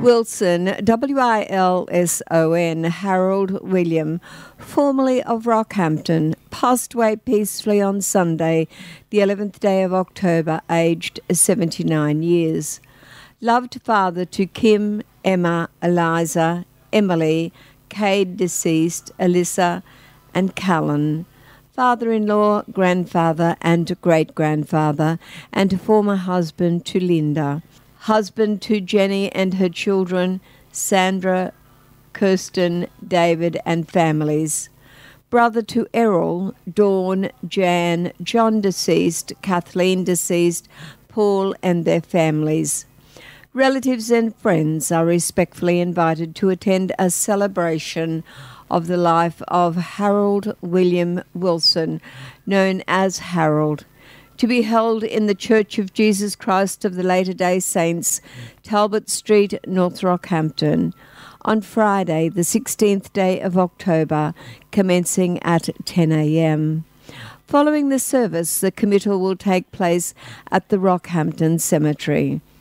Wilson, Wilson, Harold William, formerly of Rockhampton, passed away peacefully on Sunday, the 11th day of October, aged 79 years. Loved father to Kim, Emma, Eliza, Emily, Cade deceased, Alyssa, and Callan. Father-in-law, grandfather, and great-grandfather, and a former husband to Linda. Husband to Jenny and her children, Sandra, Kirsten, David, and families. Brother to Errol, Dawn, Jan, John deceased, Kathleen deceased, Paul and their families. Relatives and friends are respectfully invited to attend a celebration of the life of Harold William Wilson, known as Harold, to be held in the Church of Jesus Christ of the Latter-day Saints, Talbot Street, North Rockhampton, on Friday, the 16th day of October, commencing at 10 a.m. Following the service, the committal will take place at the Rockhampton Cemetery.